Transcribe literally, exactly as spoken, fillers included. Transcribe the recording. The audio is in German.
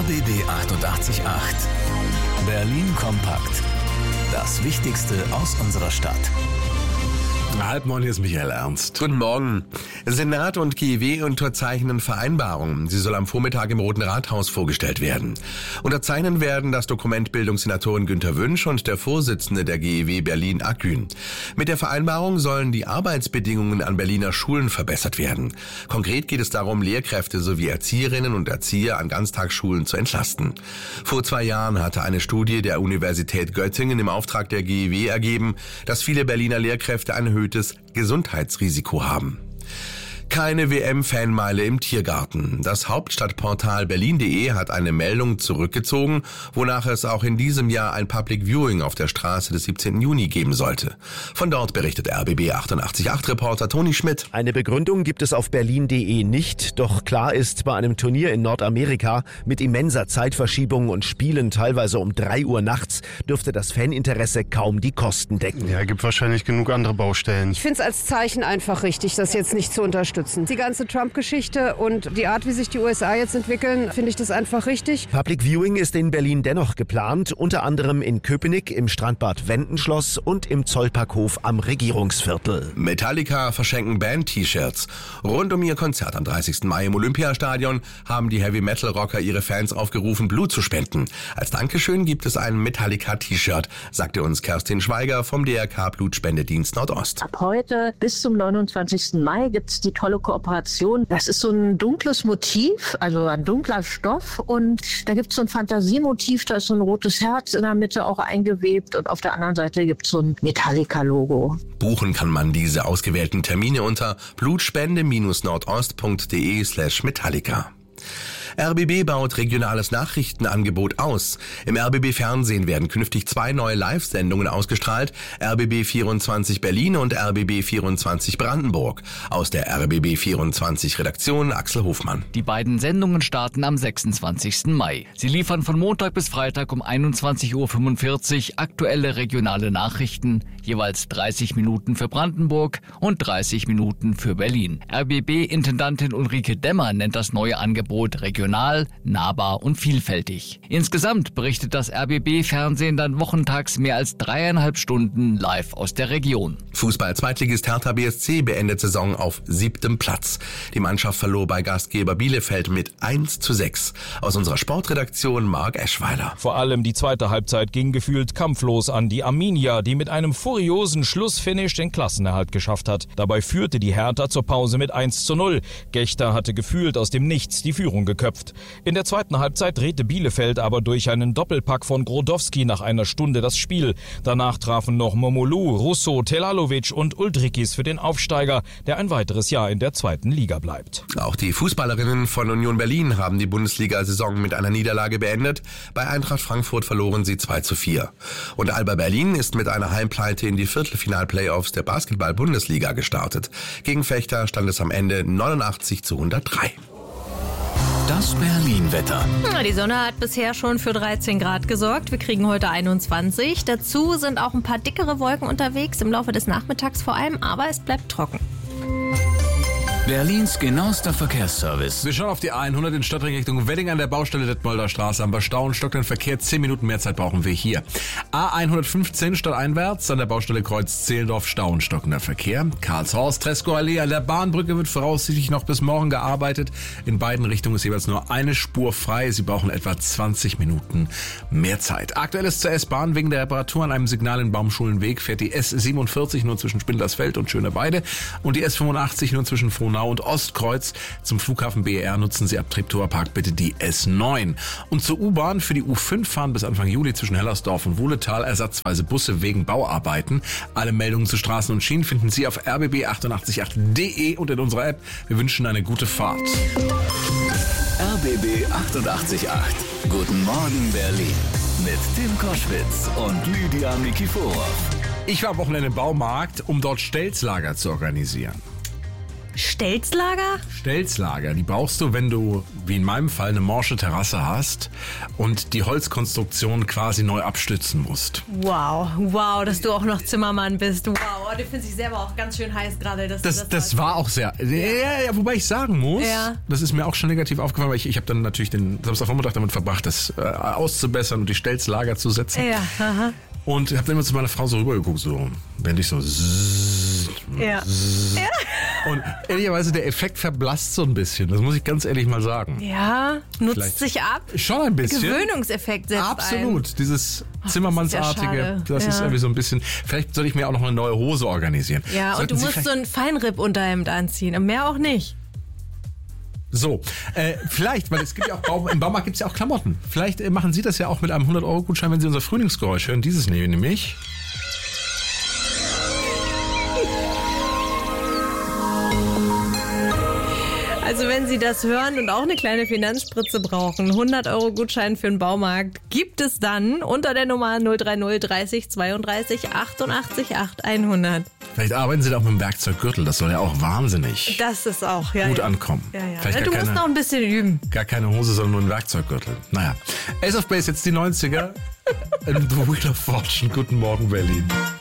R B B achtundachtzig Komma acht. Berlin kompakt. Das Wichtigste aus unserer Stadt. Halb neun, hier ist Michael Ernst. Guten Morgen. Senat und G E W unterzeichnen Vereinbarungen. Sie soll am Vormittag im Roten Rathaus vorgestellt werden. Unterzeichnen werden das Dokument Bildungssenatorin Günter Wünsch und der Vorsitzende der G E W Berlin Akgün. Mit der Vereinbarung sollen die Arbeitsbedingungen an Berliner Schulen verbessert werden. Konkret geht es darum, Lehrkräfte sowie Erzieherinnen und Erzieher an Ganztagsschulen zu entlasten. Vor zwei Jahren hatte eine Studie der Universität Göttingen im Auftrag der G E W ergeben, dass viele Berliner Lehrkräfte ein erhöhtes Gesundheitsrisiko haben. Keine W M-Fanmeile im Tiergarten. Das Hauptstadtportal berlin punkt de hat eine Meldung zurückgezogen, wonach es auch in diesem Jahr ein Public Viewing auf der Straße des siebzehnten Juni geben sollte. Von dort berichtet R B B achtundachtzig Komma acht Reporter Toni Schmidt. Eine Begründung gibt es auf berlin punkt de nicht, doch klar ist, bei einem Turnier in Nordamerika mit immenser Zeitverschiebung und Spielen teilweise um drei Uhr nachts dürfte das Faninteresse kaum die Kosten decken. Ja, gibt wahrscheinlich genug andere Baustellen. Ich finde es als Zeichen einfach richtig, das jetzt nicht zu unterstützen. Die ganze Trump-Geschichte und die Art, wie sich die U S A jetzt entwickeln, finde ich das einfach richtig. Public Viewing ist in Berlin dennoch geplant, unter anderem in Köpenick, im Strandbad Wendenschloss und im Zollparkhof am Regierungsviertel. Metallica verschenken Band-T-Shirts. Rund um ihr Konzert am dreißigsten Mai im Olympiastadion haben die Heavy-Metal-Rocker ihre Fans aufgerufen, Blut zu spenden. Als Dankeschön gibt es ein Metallica-T-Shirt, sagte uns Kerstin Schweiger vom D R K Blutspendedienst Nordost. Ab heute bis zum neunundzwanzigsten Mai gibt es die tolle Kooperation. Das ist so ein dunkles Motiv, also ein dunkler Stoff, und da gibt es so ein Fantasiemotiv, da ist so ein rotes Herz in der Mitte auch eingewebt und auf der anderen Seite gibt es so ein Metallica-Logo. Buchen kann man diese ausgewählten Termine unter blutspende-nordost.de slash Metallica. R B B baut regionales Nachrichtenangebot aus. Im R B B Fernsehen werden künftig zwei neue Live-Sendungen ausgestrahlt, R B B vierundzwanzig Berlin und R B B vierundzwanzig Brandenburg. Aus der R B B vierundzwanzig Redaktion Axel Hofmann. Die beiden Sendungen starten am sechsundzwanzigsten Mai. Sie liefern von Montag bis Freitag um einundzwanzig Uhr fünfundvierzig aktuelle regionale Nachrichten, jeweils dreißig Minuten für Brandenburg und dreißig Minuten für Berlin. R B B-Intendantin Ulrike Demmer nennt das neue Angebot regional, nahbar und vielfältig. Insgesamt berichtet das R B B-Fernsehen dann wochentags mehr als dreieinhalb Stunden live aus der Region. Fußball-Zweitligist Hertha B S C beendet Saison auf siebtem Platz. Die Mannschaft verlor bei Gastgeber Bielefeld mit eins zu sechs. Aus unserer Sportredaktion Marc Eschweiler. Vor allem die zweite Halbzeit ging gefühlt kampflos an die Arminia, die mit einem furiosen Schlussfinish den Klassenerhalt geschafft hat. Dabei führte die Hertha zur Pause mit eins zu null. Gechter hatte gefühlt aus dem Nichts die Führung geköpft. In der zweiten Halbzeit drehte Bielefeld aber durch einen Doppelpack von Grodowski nach einer Stunde das Spiel. Danach trafen noch Momolu, Russo, Telalovic und Uldrikis für den Aufsteiger, der ein weiteres Jahr in der zweiten Liga bleibt. Auch die Fußballerinnen von Union Berlin haben die Bundesliga-Saison mit einer Niederlage beendet. Bei Eintracht Frankfurt verloren sie zwei zu vier. Und Alba Berlin ist mit einer Heimpleite in die Viertelfinal-Playoffs der Basketball-Bundesliga gestartet. Gegen Fechter stand es am Ende neunundachtzig zu hundertdrei. Das Berlin-Wetter. Die Sonne hat bisher schon für dreizehn Grad gesorgt. Wir kriegen heute einundzwanzig. Dazu sind auch ein paar dickere Wolken unterwegs, im Laufe des Nachmittags vor allem, aber es bleibt trocken. Berlins genauester Verkehrsservice. Wir schauen auf die hundert in Stadtring Richtung Wedding an der Baustelle Detmolder Straße. Am Stau stockenden Verkehr. zehn Minuten mehr Zeit brauchen wir hier. A hundertfünfzehn stadteinwärts an der Baustelle Kreuz Zehlendorf. Stau und stockender Verkehr. Karlshorst, Treskow Allee an der Bahnbrücke wird voraussichtlich noch bis morgen gearbeitet. In beiden Richtungen ist jeweils nur eine Spur frei. Sie brauchen etwa zwanzig Minuten mehr Zeit. Aktuell ist zur S-Bahn wegen der Reparatur an einem Signal in Baumschulenweg fährt die S siebenundvierzig nur zwischen Spindlersfeld und Schöneweide und die S fünfundachtzig nur zwischen Frohnau und Ostkreuz. Zum Flughafen B E R nutzen Sie ab Treptower Park bitte die S neun. Und zur U-Bahn für die U fünf fahren bis Anfang Juli zwischen Hellersdorf und Wohletal ersatzweise Busse wegen Bauarbeiten. Alle Meldungen zu Straßen und Schienen finden Sie auf r b b achtundachtzig Komma acht punkt de und in unserer App. Wir wünschen eine gute Fahrt. R B B achtundachtzig Komma acht. Guten Morgen Berlin. Mit Tim Koschwitz und Lydia Mikiforov. Ich war am Wochenende im Baumarkt, um dort Stelzlager zu organisieren. Stelzlager? Stelzlager, die brauchst du, wenn du, wie in meinem Fall, eine morsche Terrasse hast und die Holzkonstruktion quasi neu abstützen musst. Wow, wow, dass du auch noch Zimmermann bist, wow. Oh, du findest dich selber auch ganz schön heiß gerade. Dass Das, du das, das war auch sehr. Ja. Ja, ja, wobei ich sagen muss, ja. das ist mir auch schon negativ aufgefallen, weil ich, ich habe dann natürlich den Samstagvormittag damit verbracht, das äh, auszubessern und die Stelzlager zu setzen. Ja, aha. Und habe dann immer zu meiner Frau so rübergeguckt, so, wenn ich so zzz, ja. zzz. ja. Und ehrlicherweise, der Effekt verblasst so ein bisschen, das muss ich ganz ehrlich mal sagen. Ja, nutzt Vielleicht sich ab. Schon ein bisschen. Gewöhnungseffekt setzt Absolut, ein. dieses Ach, Zimmermannsartige, das ist ja schade. das Ja. ist irgendwie so ein bisschen, vielleicht soll ich mir auch noch eine neue Hose organisieren. Ja, Sollten und du Sie musst vielleicht- so ein Feinripp-Unterhemd anziehen und mehr auch nicht. So, äh, vielleicht, weil es gibt ja auch, Bau, im Baumarkt gibt es ja auch Klamotten. Vielleicht äh, machen Sie das ja auch mit einem hundert Euro Gutschein, wenn Sie unser Frühlingsgeräusch hören. Dieses nämlich. Also wenn Sie das hören und auch eine kleine Finanzspritze brauchen, hundert Euro Gutschein für den Baumarkt, gibt es dann unter der Nummer null drei null dreißig zweiunddreißig achtundachtzig acht hundert. Vielleicht arbeiten Sie da auch mit dem Werkzeuggürtel. Das soll ja auch wahnsinnig Das ist auch, ja. gut ja. ankommen. Ja, ja. Vielleicht Ja, gar du musst keine- noch ein bisschen üben. Gar keine Hose, sondern nur ein Werkzeuggürtel. Naja. Ace of Base, jetzt die neunziger. The Wheel of Fortune. Guten Morgen, Berlin.